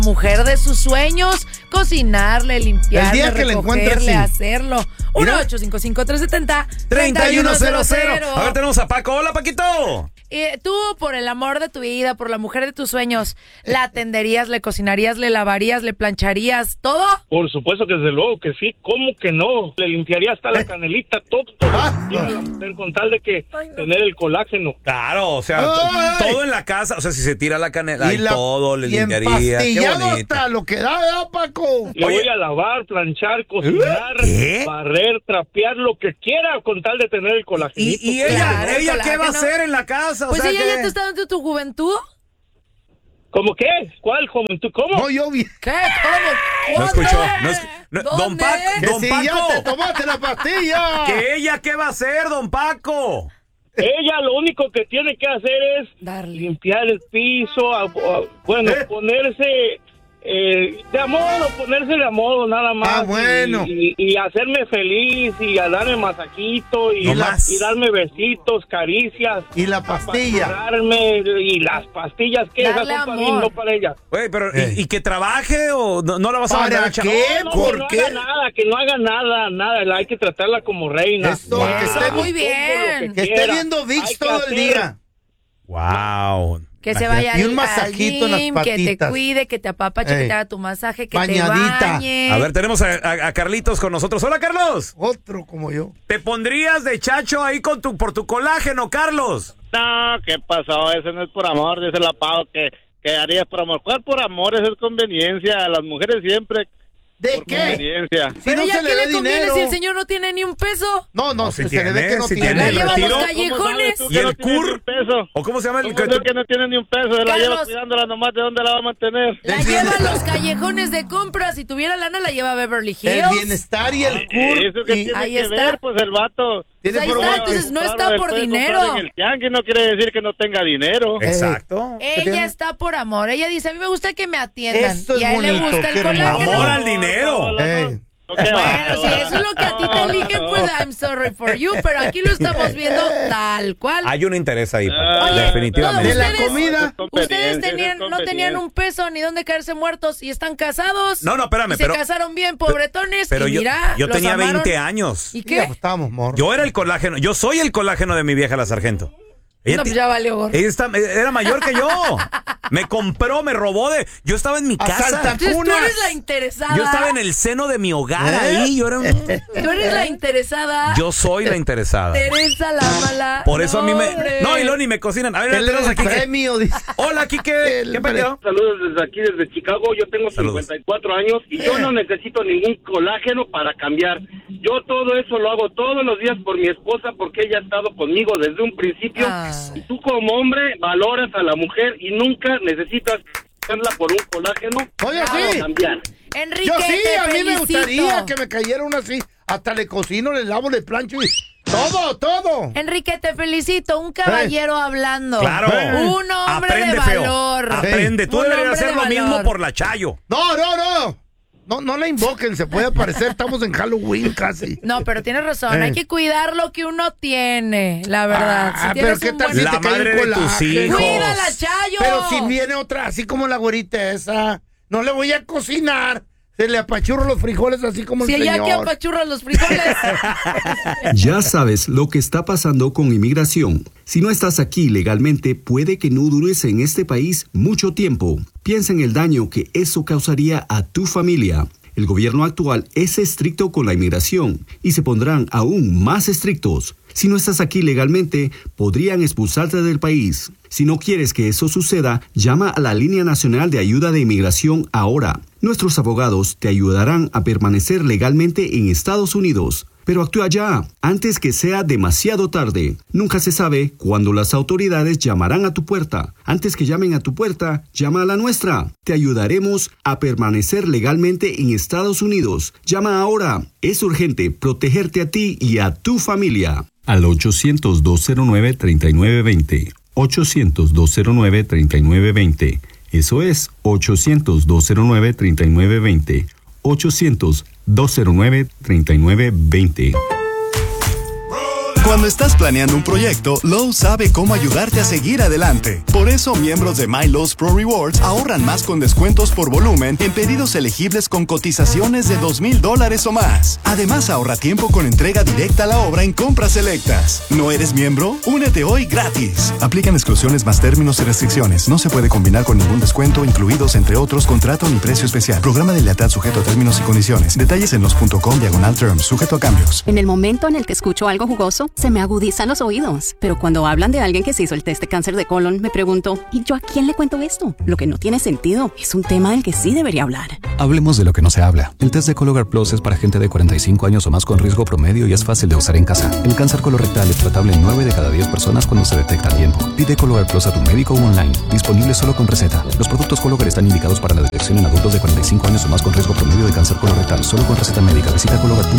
mujer de sus sueños, cocinarle, limpiarle, recogerle, hacerlo. 1-855-370-3100. A ver, tenemos a Paco. Hola, Paquito. Tú, por el amor de tu vida, por la mujer de tus sueños, ¿la atenderías, le cocinarías, le lavarías, le plancharías, todo? Por supuesto que desde luego que sí. ¿Cómo que no? Le limpiaría hasta la canelita, todo. Con tal de que tener el colágeno. Claro, o sea, todo en la casa. O sea, si se tira la canela y todo, le limpiaría. Qué bonito. Hasta lo que da, ¿verdad, Paco? Le voy a lavar, planchar, cocinar, barrer, trapear, lo que quiera con tal de tener el colágeno. ¿Y ella qué va a hacer en la casa? Pues o sea, ella ya te está dando tu juventud. ¿Cómo qué? ¿Cuál juventud? ¿Cómo? No, yo vi. ¿Qué? ¿Cómo? No escuchó. Don Don Paco. Ya te tomaste la pastilla. ¿Que ella qué va a hacer, don Paco? Ella lo único que tiene que hacer es limpiar el piso, ponerse ponerse de modo nada más. Bueno. Y hacerme feliz y a darme masajito y darme besitos, caricias. Y la pastilla. Y las pastillas que esas son para mí, no para ella. Oye, pero ¿y que trabaje o no la vas a mandar a qué? ¿Por qué? Que no haga nada. Hay que tratarla como reina. Esto, que esté muy bien. Que esté viendo ViX todo el día. Wow. Que se vaya y un masajito en las patitas. Que te cuide, que te apapache, que te haga tu masaje, que bañadita. te bañe. A ver, tenemos a Carlitos con nosotros. Hola, Carlos. Otro como yo. ¿Te pondrías de chacho ahí por tu colágeno, Carlos? No, ¿qué pasó? Ese no es por amor, dice la Pau, que harías por amor. ¿Cuál por amor? Eso es conveniencia. Las mujeres siempre... ¿De por qué? Conveniencia. Si pero no ya se que le le conviene dinero. si el señor no tiene ni un peso. No, se le ve que no tiene. La ¿El lleva a retiro? los callejones. ¿Y el CUR? ¿O cómo se llama el que no tiene ni un peso? Se la lleva cuidándola nomás, ¿de dónde la va a mantener? La lleva a los callejones de compra. Si tuviera lana, la lleva a Beverly Hills. El bienestar y el CUR. Eso que tiene que ver, pues el vato... Pues ahí está, entonces no está por dinero. En el tianguis no quiere decir que no tenga dinero. Exacto. Ella está por amor. Ella dice, a mí me gusta que me atiendan. Esto es y a él le bonito, gusta el qué colágeno. Amor al dinero. Bueno, si eso es lo que a ti te eligen, pues I'm sorry for you, pero aquí lo estamos viendo tal cual. Hay un interés ahí, Oye, definitivamente. De la comida. Ustedes no tenían un peso ni dónde caerse muertos y están casados. No, espérame, pero se casaron bien, pobretones. Pero y mira, yo tenía amaron. 20 años. ¿Y qué? Estábamos morros. Yo era el colágeno. Yo soy el colágeno de mi vieja, la sargento. No, pues ya valió gorro. Era mayor que yo. Me compró, me robó yo estaba en mi casa. Entonces tú eres la interesada. Yo estaba en el seno de mi hogar ahí. Yo era Tú eres la interesada. Yo soy la interesada. Teresa la mala. Por eso a mí No, y ni me cocinan. A ver, tenemos aquí. Premio, dice. Hola, Quique. ¿Qué pasó? Saludos desde aquí, desde Chicago. Yo tengo 54 años y yo no necesito ningún colágeno para cambiar. Yo todo eso lo hago todos los días por mi esposa porque ella ha estado conmigo desde un principio. Y tú como hombre valoras a la mujer y nunca necesitas hacerla por un colágeno para cambiar. Enrique, yo sí, te a mí me felicito. gustaría que me cayera una así. Hasta le cocino, le lavo, le plancho y todo. Enrique, te felicito. Un caballero hablando. Claro. Un hombre Aprende, de valor. Feo. Aprende. Tú deberías hacer lo mismo por la Chayo. No la invoquen, se puede aparecer, estamos en Halloween casi. No, pero tienes razón, hay que cuidar lo que uno tiene, la verdad. Si pero qué tal si la te cae madre un de colágeno. tus hijos. Cuídala, Chayo. Pero si viene otra, así como la güerita esa, no le voy a cocinar. Se le apachurro los frijoles así como el señor. Si ella que apachurra los frijoles. Ya sabes lo que está pasando con inmigración. Si no estás aquí legalmente, puede que no dures en este país mucho tiempo. Piensa en el daño que eso causaría a tu familia. El gobierno actual es estricto con la inmigración y se pondrán aún más estrictos. Si no estás aquí legalmente, podrían expulsarte del país. Si no quieres que eso suceda, llama a la Línea Nacional de Ayuda de Inmigración ahora. Nuestros abogados te ayudarán a permanecer legalmente en Estados Unidos. Pero actúa ya, antes que sea demasiado tarde. Nunca se sabe cuándo las autoridades llamarán a tu puerta. Antes que llamen a tu puerta, llama a la nuestra. Te ayudaremos a permanecer legalmente en Estados Unidos. Llama ahora. Es urgente protegerte a ti y a tu familia. Al 800-209-3920. 800-209-3920. Eso es 800-209-3920. 800-209-3920. Cuando estás planeando un proyecto, Lowe's sabe cómo ayudarte a seguir adelante. Por eso, miembros de My Lowe's Pro Rewards ahorran más con descuentos por volumen en pedidos elegibles con cotizaciones de $2,000 o más. Además, ahorra tiempo con entrega directa a la obra en compras selectas. ¿No eres miembro? Únete hoy gratis. Aplican exclusiones más términos y restricciones. No se puede combinar con ningún descuento, incluidos entre otros contrato ni precio especial. Programa de lealtad sujeto a términos y condiciones. Detalles en los.com/terms, sujeto a cambios. En el momento en el que escucho algo jugoso, se me agudizan los oídos. Pero cuando hablan de alguien que se hizo el test de cáncer de colon, me pregunto, ¿y yo a quién le cuento esto? Lo que no tiene sentido. Es un tema del que sí debería hablar. Hablemos de lo que no se habla. El test de Cologuard Plus es para gente de 45 años o más con riesgo promedio y es fácil de usar en casa. El cáncer colorectal es tratable en 9 de cada 10 personas cuando se detecta a tiempo. Pide Cologuard Plus a tu médico o online. Disponible solo con receta. Los productos Cologuard están indicados para la detección en adultos de 45 años o más con riesgo promedio de cáncer colorectal. Solo con receta médica. Visita Cologuard.com